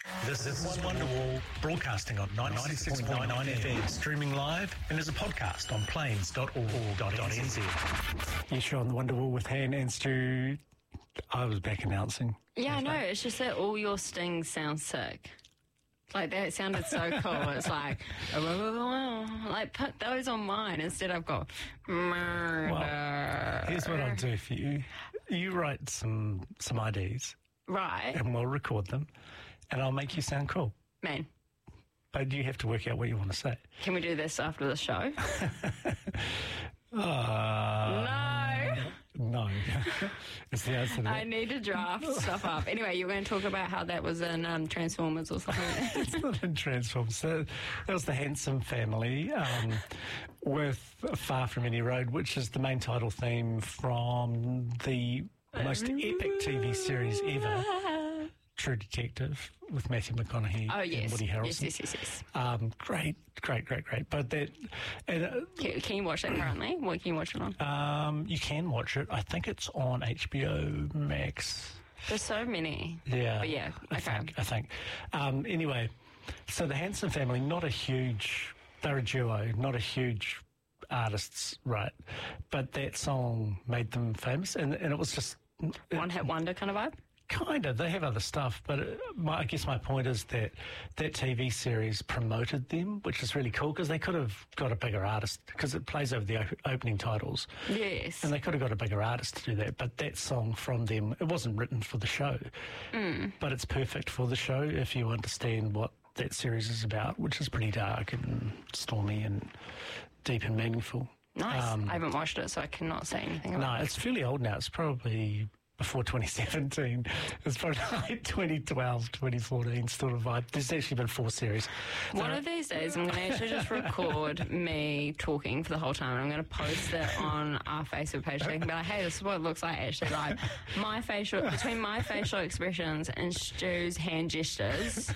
This is Wonderwall, broadcasting on 96.9 FM, streaming live and as a podcast on plains.org.nz. Yes, you're on the Wonderwall with Han and Stu. I was back announcing. Yeah, I know. It's just that all your stings sound sick. Like, that sounded so cool. It's like put those on mine. Instead, I've got murder. Well, here's what I'll do for you. You write some IDs. Right. And we'll record them. And I'll make you sound cool. Man. But you have to work out what you want to say. Can we do this after the show? No. It's the answer to that. I need to draft stuff up. Anyway, you were going to talk about how that was in Transformers or something. It's not in Transformers. That was the Handsome Family with Far From Any Road, which is the main title theme from the most epic TV series ever, True Detective, with Matthew McConaughey and Woody Harrelson. Yes. Great. But that... Can you watch that currently? What can you watch it on? You can watch it. I think it's on HBO Max. There's so many. Yeah. But yeah, okay. I think. Anyway, so the Handsome Family, they're a duo, not a huge artists, right? But that song made them famous, and it was just... One-hit wonder kind of vibe? Kind of. They have other stuff, but I guess my point is that TV series promoted them, which is really cool, because they could have got a bigger artist, because it plays over the opening titles. Yes. And they could have got a bigger artist to do that, but that song from them, it wasn't written for the show, but it's perfect for the show if you understand what that series is about, which is pretty dark and stormy and deep and meaningful. Nice. I haven't watched it, so I cannot say anything about it. No, it's fairly old now. It's probably before 2017. It's probably like 2012, 2014 sort of vibe. There's actually been 4 series. One of these days, I'm going to actually just record me talking for the whole time, and I'm going to post it on our Facebook page. So I can be like, hey, this is what it looks like actually live. Between my facial expressions and Stu's hand gestures.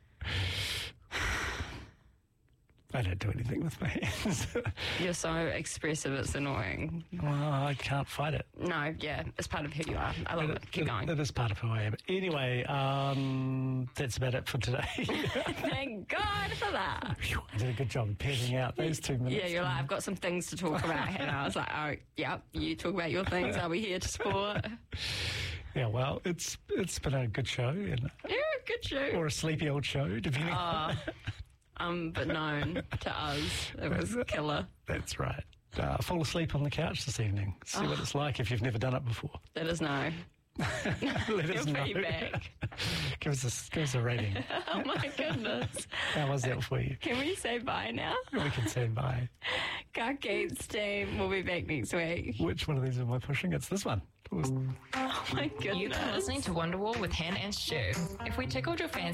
I don't do anything with my hands. You're so expressive, it's annoying. Well, I can't fight it. No, yeah, it's part of who you are. I love it. Keep going. That is part of who I am. Anyway, that's about it for today. Thank God for that. I did a good job of panning out those 2 minutes. Yeah, you're like, I've got some things to talk about. And I was like, oh, yep, you talk about your things. I'll be here to support. Yeah, well, it's been a good show. And yeah, good show. Or a sleepy old show, depending on... but known to us, it was killer. That's right. Fall asleep on the couch this evening. See what it's like if you've never done it before. Let us know. Let us know. Feedback. Give us a rating. Oh my goodness. How was that for you? Can we say bye now? We can say bye. Ka Keats team, we'll be back next week. Which one of these am I pushing? It's this one. Oh my goodness. You've been listening to Wonderwall with Han and Stu. If we tickled your fancy,